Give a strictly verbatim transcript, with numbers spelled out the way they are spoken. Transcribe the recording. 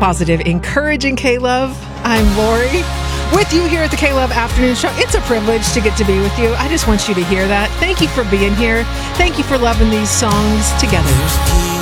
positive, encouraging K-Love. I'm Lori, with you here at the K-Love Afternoon Show. It's a privilege to get to be with you. I just want you to hear that. Thank you for being here. Thank you for loving these songs together.